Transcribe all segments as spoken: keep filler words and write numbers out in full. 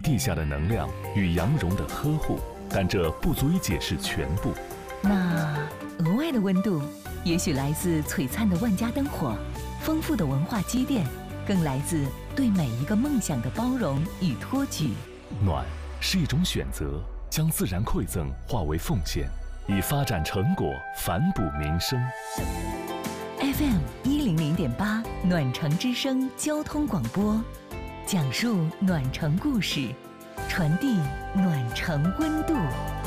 地下的能量与羊绒的呵护，但这不足以解释全部。 那额外的温度，也许来自璀璨的万家灯火，丰富的文化积淀，更来自对每一个梦想的包容与托举。 暖是一种选择，将自然馈赠化为奉献，以发展成果反哺民生。 F M 一零零点八暖城之声交通广播，讲述暖城故事，传递暖城温度。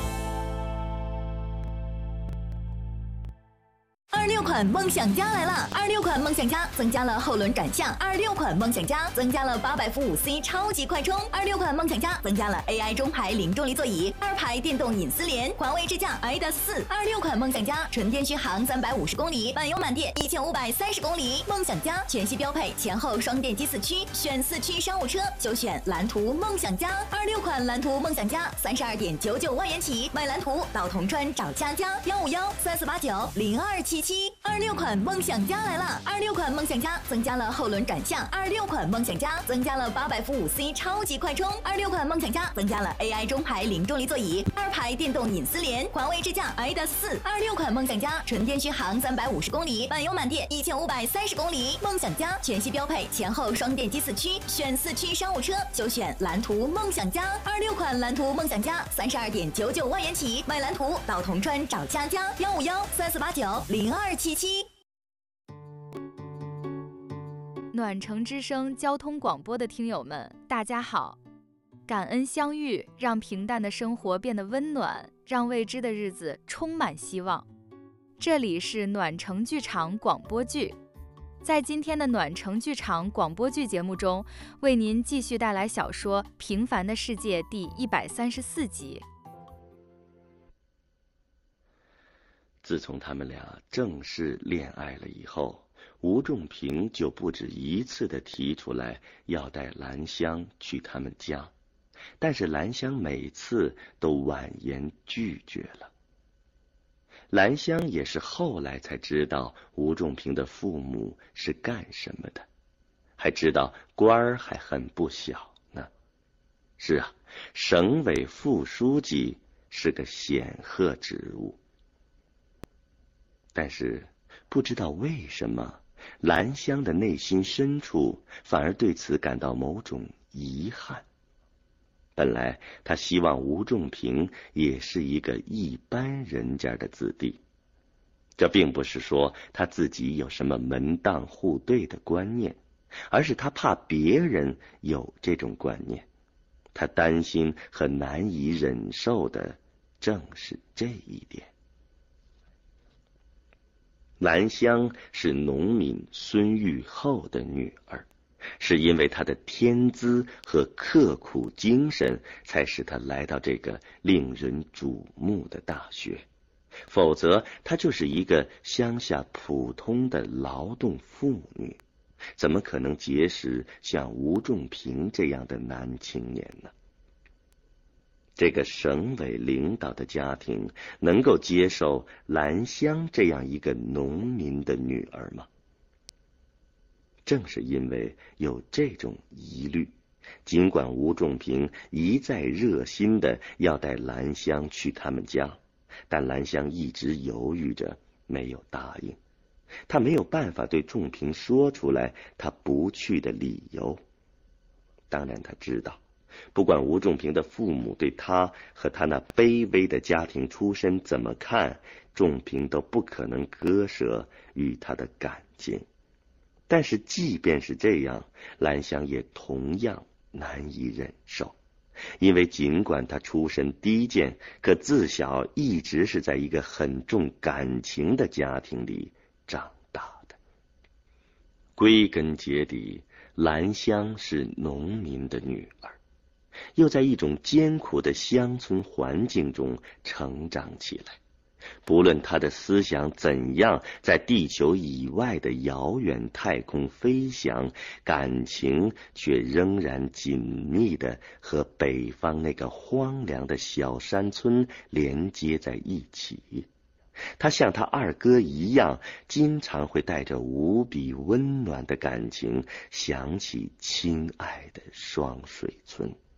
二六款梦想家来了！二六款梦想家增加了后轮转向，二六款梦想家增加了八百伏五 C 超级快充，二六款梦想家增加了 A I 中排零重力座椅，二排电动隐私联，环卫支架 I D A 四。二六款梦想家纯电续航三百五十公里，满油满电一千五百三十公里。梦想家全系标配前后双电机四驱，选四驱商务车就选蓝图梦想家。二六款蓝图梦想家三十二点九九万元起，买蓝图到铜川找佳佳幺五幺三四八九零二七七。二六款梦想家来了！二六款梦想家增加了后轮转向，二六款梦想家增加了八百伏五 C 超级快充，二六款梦想家增加了 A I 中排零重力座椅，二排电动隐私联，环卫支架 I D A 四。二六款梦想家纯电续航三百五十公里，满油满电一千五百三十公里。梦想家全系标配前后双电机四驱，选四驱商务车就选蓝图梦想家。二六款蓝图梦想家三十二点九九万元起，买蓝图到铜川找佳佳幺五幺三四八九零二七七。 暖城之声交通广播的听友们，大家好！感恩相遇，让平淡的生活变得温暖，让未知的日子充满希望。这里是暖城剧场广播剧，在今天的暖城剧场广播剧节目中，为您继续带来小说《平凡的世界》第一百三十四集。 自从他们俩正式恋爱了以后，吴仲平就不止一次地提出来要带兰香去他们家，但是兰香每次都婉言拒绝了。兰香也是后来才知道吴仲平的父母是干什么的，还知道官儿还很不小呢。是啊，省委副书记是个显赫职务。但是不知道为什么，兰香的内心深处反而对此感到某种遗憾。本来他希望吴仲平也是一个一般人家的子弟，这并不是说他自己有什么门当户对的观念，而是他怕别人有这种观念，他担心和难以忍受的正是这一点。兰香是农民孙玉厚的女儿，是因为她的天资和刻苦精神才使她来到这个令人瞩目的大学，否则她就是一个乡下普通的劳动妇女，怎么可能结识像吴仲平这样的男青年呢？这个省委领导的家庭能够接受兰香这样一个农民的女儿吗？正是因为有这种疑虑，尽管吴仲平一再热心的要带兰香去他们家，但兰香一直犹豫着没有答应。他没有办法对仲平说出来他不去的理由。当然他知道，不管吴仲平的父母对他和他那卑微的家庭出身怎么看，仲平都不可能割舍与他的感情。但是即便是这样，兰香也同样难以忍受，因为尽管他出身低贱，可自小一直是在一个很重感情的家庭里长大的。归根结底，兰香是农民的女儿，又在一种艰苦的乡村环境中成长起来。不论他的思想怎样在地球以外的遥远太空飞翔，感情却仍然紧密地和北方那个荒凉的小山村连接在一起。他像他二哥一样，经常会带着无比温暖的感情想起亲爱的双水村。